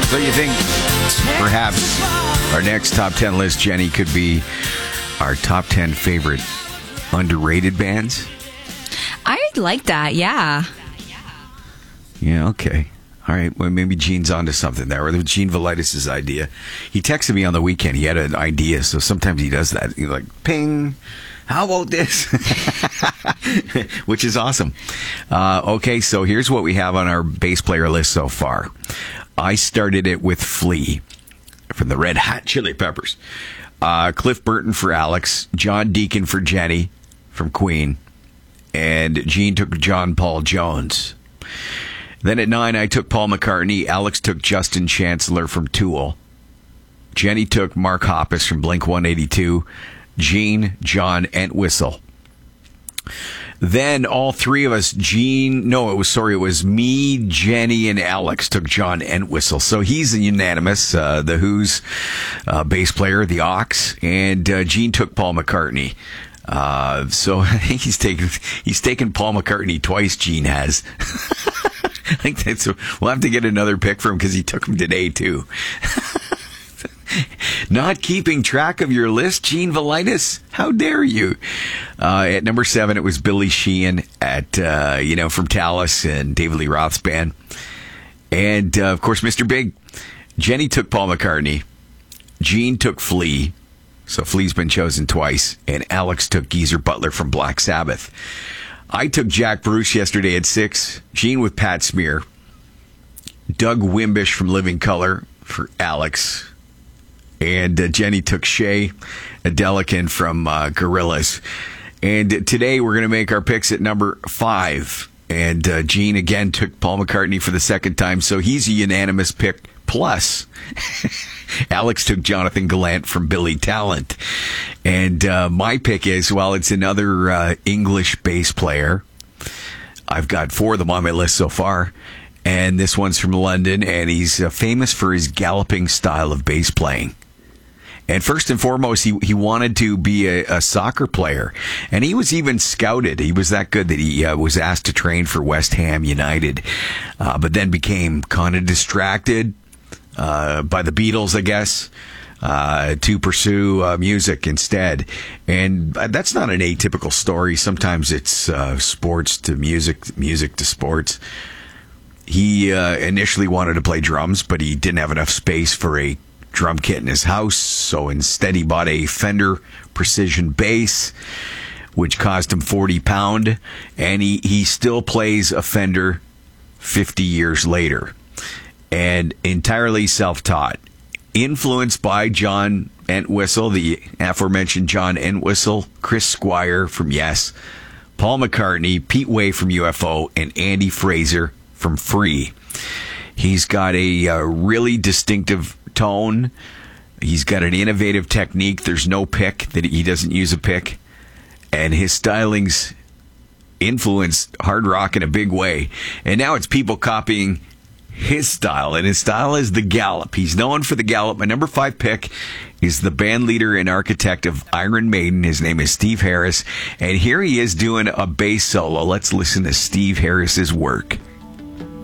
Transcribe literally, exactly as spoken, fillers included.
So you think perhaps our next top ten list, Jenny, could be our top ten favorite underrated bands? I like that, yeah. Yeah, okay. All right, well, maybe Gene's onto something there. Or it was Gene Velitis' idea. He texted me on the weekend. He had an idea, so sometimes he does that. He's like, ping, how about this? Which is awesome. Uh, okay, so here's what we have on our bass player list so far. I started it with Flea from the Red Hot Chili Peppers. Uh, Cliff Burton for Alex. John Deacon for Jenny from Queen. And Gene took John Paul Jones. Then at nine, I took Paul McCartney. Alex took Justin Chancellor from Tool. Jenny took Mark Hoppus from Blink one eighty-two. Gene, John Entwistle. Then all three of us, Gene, no, it was, sorry, it was me, Jenny, and Alex took John Entwistle. So he's a unanimous, uh, the Who's uh, bass player, the Ox. And uh, Gene took Paul McCartney. Uh, so I think he's taken, he's taken Paul McCartney twice, Gene has. I think that's, we'll have to get another pick for him because he took him today too. Not keeping track of your list, Gene Velitis. How dare you? Uh, at number seven, it was Billy Sheehan at, uh, you know, from Talus and David Lee Roth's band. And, uh, of course, Mister Big. Jenny took Paul McCartney. Gene took Flea. So Flea's been chosen twice. And Alex took Geezer Butler from Black Sabbath. I took Jack Bruce yesterday at six. Gene with Pat Smear. Doug Wimbish from Living Colour for Alex. And uh, Jenny took Shay Adelican from uh, Gorillaz. And today we're going to make our picks at number five. And uh, Gene again took Paul McCartney for the second time. So he's a unanimous pick. Plus, Alex took Jonathan Gallant from Billy Talent. And uh, my pick is, well, it's another uh, English bass player. I've got four of them on my list so far. And this one's from London, and he's uh, famous for his galloping style of bass playing. And first and foremost, he he wanted to be a, a soccer player. And he was even scouted. He was that good that he uh, was asked to train for West Ham United. Uh, but then became kind of distracted uh, by the Beatles, I guess, uh, to pursue uh, music instead. And that's not an atypical story. Sometimes it's uh, sports to music, music to sports. He uh, initially wanted to play drums, but he didn't have enough space for a drum kit in his house, so instead he bought a Fender Precision bass, which cost him forty pounds, and he, he still plays a Fender fifty years later, and entirely self-taught. Influenced by John Entwistle, the aforementioned John Entwistle, Chris Squire from Yes, Paul McCartney, Pete Way from U F O, and Andy Fraser from Free. He's got a uh, really distinctive tone. He's got an innovative technique. There's no pick that he doesn't use a pick. And his styling's influenced hard rock in a big way. And now it's people copying his style. And his style is the gallop. He's known for the gallop. My number five pick is the band leader and architect of Iron Maiden. His name is Steve Harris. And here he is doing a bass solo. Let's listen to Steve Harris's work.